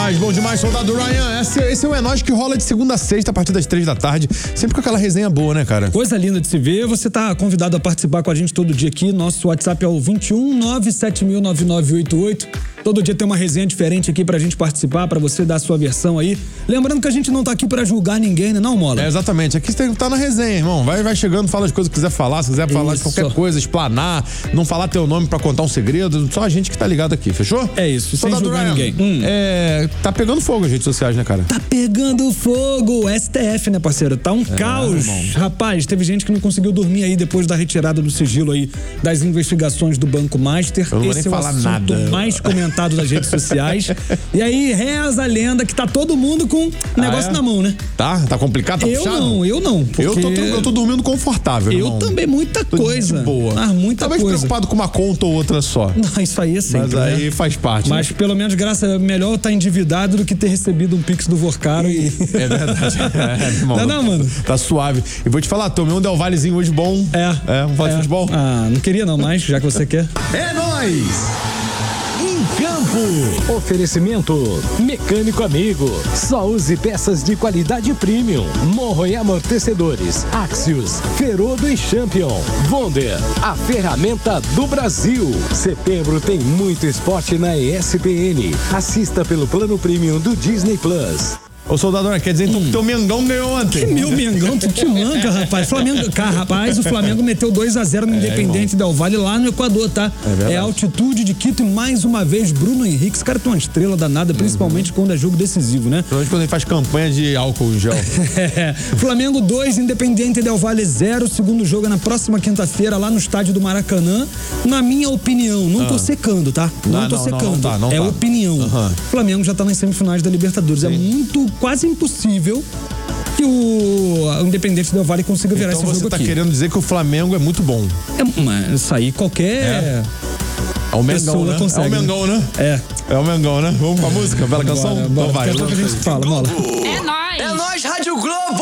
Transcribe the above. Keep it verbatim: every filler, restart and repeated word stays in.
demais, bom demais, soldado Ryan. Esse, esse é o É Nóis que rola de segunda a sexta, a partir das três da tarde. Sempre com aquela resenha boa, né, cara? Coisa linda de se ver. Você tá convidado a participar com a gente todo dia aqui. Nosso WhatsApp é o vinte e um, nove sete mil, nove nove oito oito. Todo dia tem uma resenha diferente aqui pra gente participar, pra você dar a sua versão aí. Lembrando que a gente não tá aqui pra julgar ninguém, né, não, Mola? É, exatamente. Aqui você tá na resenha, irmão. Vai, vai chegando, fala as coisas que quiser falar. Se quiser falar Isso. de qualquer coisa, explanar, não falar teu nome pra contar um segredo. Só a gente que tá ligado aqui, fechou? É isso, sem Soldado julgar Ryan, ninguém. Hum. É, tá pegando fogo as redes sociais, né, cara? Tá pegando fogo, S T F, né, parceiro? Tá um é, caos. Irmão. Rapaz, teve gente que não conseguiu dormir aí depois da retirada do sigilo aí das investigações do Banco Master. Eu não vou Esse nem é o falar assunto nada. mais comentado das redes sociais. E aí, reza a lenda que tá todo mundo com negócio ah, é? na mão, né? Tá? Tá complicado? Tá eu puxado? não, eu não. Eu tô, eu tô dormindo confortável, Eu irmão. também, muita tô coisa. De boa. Ah, muita Talvez coisa. preocupado com uma conta ou outra só. Não, isso aí é sempre, Mas aí né? faz parte. Mas né? pelo menos, graças a melhor estar tá endividado do que ter recebido um pix do Vorcaro e... É verdade. É, irmão, não, não, mano. Tá suave. E vou te falar, tomei um Del Vallezinho hoje bom. É. É, vamos falar é. de futebol? Ah, não queria não, mas já que você quer. É nóis! Em campo. Oferecimento Mecânico Amigo. Só use peças de qualidade premium. Morro e amortecedores. Axios, Ferodo e Champion. Wonder, a ferramenta do Brasil. Setembro tem muito esporte na E S P N. Assista pelo plano premium do Disney Plus. Ô, soldado, quer dizer então que hum. teu Mengão ganhou ontem? Que meu Mengão, tu te manca, rapaz. Flamengo, cara, rapaz, o Flamengo meteu dois a zero no é, Independente Del Valle lá no Equador, tá? É, é a altitude de Quito e mais uma vez Bruno Henrique. Esse cara tem uma estrela danada, principalmente uhum. quando é jogo decisivo, né? Principalmente quando ele faz campanha de álcool em gel. é. Flamengo dois, Independente Del Valle zero. Segundo jogo é na próxima quinta-feira lá no estádio do Maracanã. Na minha opinião, não tô ah. secando, tá? Não, não tô não, secando. Não, não tá, não é tá. opinião. Uhum. Flamengo já tá nas semifinais da Libertadores. Sim. É muito quase impossível que o Independente Del Valle consiga virar então esse jogo aqui. Então você tá aqui. querendo dizer que o Flamengo é muito bom. É, mas isso aí qualquer é, é o Mengão, né? consegue, é o Mengão, né? É. É o Mengão, né? Vamos com a música, bela canção? Bora, bora. Então vai. Daqui a pouco a gente fala, mola. É nóis! É nóis, Rádio Globo!